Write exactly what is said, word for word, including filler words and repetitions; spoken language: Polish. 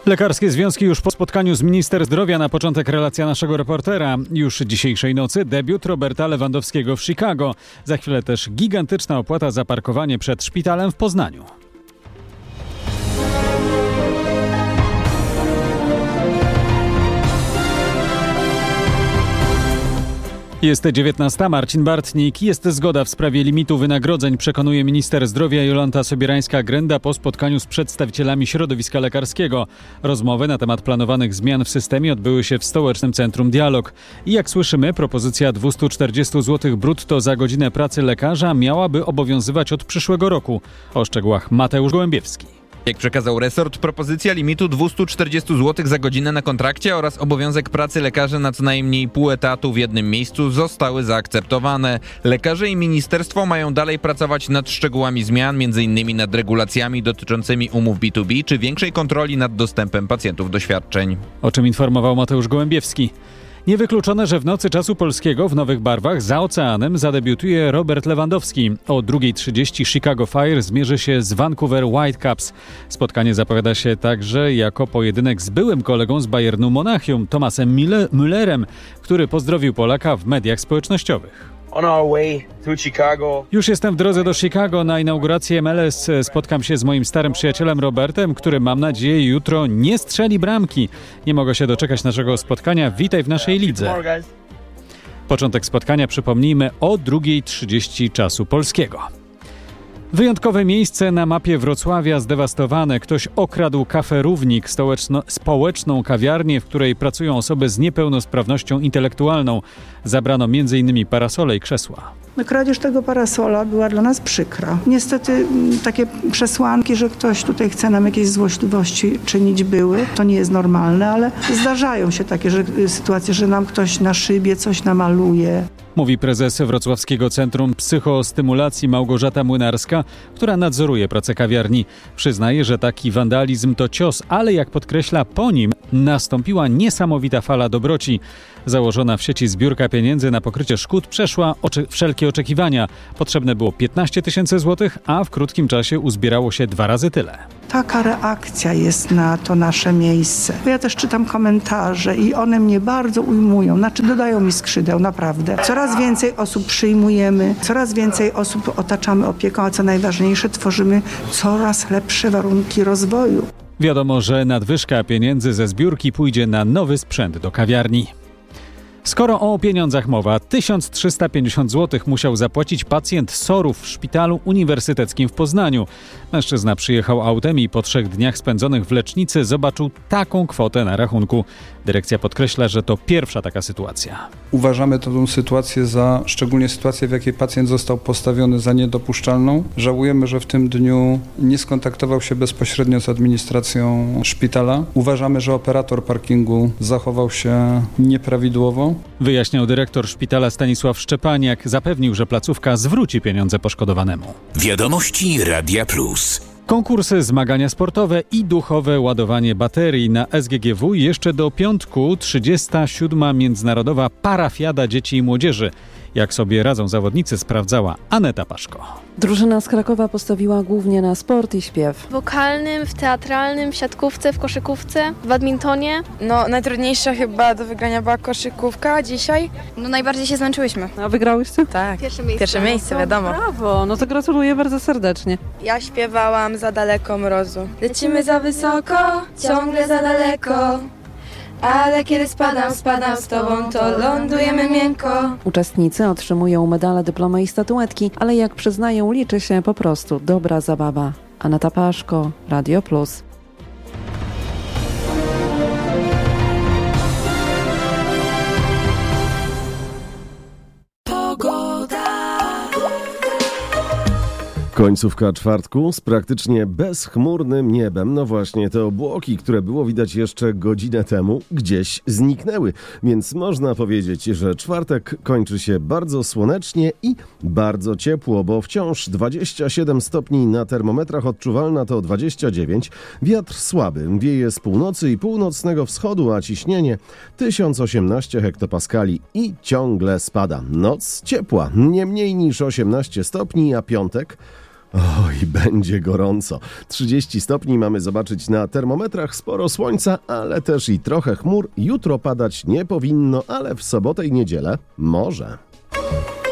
Lekarskie związki już po spotkaniu z minister zdrowia. Na początek relacja naszego reportera. Już dzisiejszej nocy debiut Roberta Lewandowskiego w Chicago. Za chwilę też gigantyczna opłata za parkowanie przed szpitalem w Poznaniu. Jest dziewiętnasta. Marcin Bartnik. Jest zgoda w sprawie limitu wynagrodzeń, przekonuje minister zdrowia Jolanta Sobierajska-Grenda po spotkaniu z przedstawicielami środowiska lekarskiego. Rozmowy na temat planowanych zmian w systemie odbyły się w Stołecznym Centrum Dialog. I jak słyszymy, propozycja dwieście czterdzieści złotych brutto za godzinę pracy lekarza miałaby obowiązywać od przyszłego roku. O szczegółach Mateusz Gołębiewski. Jak przekazał resort, propozycja limitu dwieście czterdzieści złotych za godzinę na kontrakcie oraz obowiązek pracy lekarzy na co najmniej pół etatu w jednym miejscu zostały zaakceptowane. Lekarze i ministerstwo mają dalej pracować nad szczegółami zmian, między innymi nad regulacjami dotyczącymi umów B dwa B czy większej kontroli nad dostępem pacjentów do świadczeń. O czym informował Mateusz Gołębiewski. Niewykluczone, że w nocy czasu polskiego w nowych barwach za oceanem zadebiutuje Robert Lewandowski. O druga trzydzieści Chicago Fire zmierzy się z Vancouver Whitecaps. Spotkanie zapowiada się także jako pojedynek z byłym kolegą z Bayernu Monachium, Thomasem Müllerem, który pozdrowił Polaka w mediach społecznościowych. On our way to Chicago. Już jestem w drodze do Chicago na inaugurację M L S. Spotkam się z moim starym przyjacielem Robertem, który, mam nadzieję, jutro nie strzeli bramki. Nie mogę się doczekać naszego spotkania. Witaj w naszej lidze. Początek spotkania, przypomnijmy, o druga trzydzieści czasu polskiego. Wyjątkowe miejsce na mapie Wrocławia zdewastowane. Ktoś okradł Café Równik, stołeczno, społeczną kawiarnię, w której pracują osoby z niepełnosprawnością intelektualną. Zabrano między innymi parasole i krzesła. Kradzież tego parasola była dla nas przykra. Niestety takie przesłanki, że ktoś tutaj chce nam jakieś złośliwości czynić, były. To nie jest normalne, ale zdarzają się takie że, sytuacje, że nam ktoś na szybie coś namaluje. Mówi prezes Wrocławskiego Centrum Psychostymulacji Małgorzata Młynarska, która nadzoruje pracę kawiarni. Przyznaje, że taki wandalizm to cios, ale jak podkreśla, po nim nastąpiła niesamowita fala dobroci. Założona w sieci zbiórka pieniędzy na pokrycie szkód przeszła oczy- wszelkie oczekiwania. Potrzebne było piętnaście tysięcy złotych, a w krótkim czasie uzbierało się dwa razy tyle. Taka reakcja jest na to nasze miejsce. Ja też czytam komentarze i one mnie bardzo ujmują, znaczy dodają mi skrzydeł, naprawdę. Coraz więcej osób przyjmujemy, coraz więcej osób otaczamy opieką, a co najważniejsze, tworzymy coraz lepsze warunki rozwoju. Wiadomo, że nadwyżka pieniędzy ze zbiórki pójdzie na nowy sprzęt do kawiarni. Skoro o pieniądzach mowa, tysiąc trzysta pięćdziesiąt złotych musiał zapłacić pacjent SOR-u w szpitalu uniwersyteckim w Poznaniu. Mężczyzna przyjechał autem i po trzech dniach spędzonych w lecznicy zobaczył taką kwotę na rachunku. Dyrekcja podkreśla, że to pierwsza taka sytuacja. Uważamy tę sytuację za, szczególnie sytuację, w jakiej pacjent został postawiony, za niedopuszczalną. Żałujemy, że w tym dniu nie skontaktował się bezpośrednio z administracją szpitala. Uważamy, że operator parkingu zachował się nieprawidłowo. Wyjaśniał dyrektor szpitala Stanisław Szczepaniak. Zapewnił, że placówka zwróci pieniądze poszkodowanemu. Wiadomości Radia Plus. Konkursy, zmagania sportowe i duchowe ładowanie baterii na S G G W jeszcze do piątku. trzydziesta siódma Międzynarodowa Parafiada Dzieci i Młodzieży. Jak sobie radzą zawodnicy, sprawdzała Aneta Paszko. Drużyna z Krakowa postawiła głównie na sport i śpiew. W wokalnym, w teatralnym, w siatkówce, w koszykówce, w badmintonie. No najtrudniejsza chyba do wygrania była koszykówka dzisiaj. No najbardziej się zmęczyłyśmy. A wygrałyście? Tak. Pierwsze miejsce. Pierwsze miejsce, wiadomo. Brawo, no to gratuluję bardzo serdecznie. Ja śpiewałam Za daleko mrozu. Lecimy za wysoko, ciągle za daleko. Ale kiedy spadam, spadam z tobą, to lądujemy miękko. Uczestnicy otrzymują medale, dyplomy i statuetki, ale jak przyznają, liczy się po prostu dobra zabawa. Aneta Paszko, Radio Plus. Końcówka czwartku z praktycznie bezchmurnym niebem. No właśnie, te obłoki, które było widać jeszcze godzinę temu, gdzieś zniknęły. Więc można powiedzieć, że czwartek kończy się bardzo słonecznie i bardzo ciepło, bo wciąż dwadzieścia siedem stopni na termometrach, odczuwalna to dwadzieścia dziewięć. Wiatr słaby, wieje z północy i północnego wschodu, a ciśnienie tysiąc osiemnaście hektopaskali i ciągle spada. Noc ciepła, nie mniej niż osiemnaście stopni, a piątek Oj, będzie gorąco. trzydzieści stopni mamy zobaczyć na termometrach, sporo słońca, ale też i trochę chmur. Jutro padać nie powinno, ale w sobotę i niedzielę może.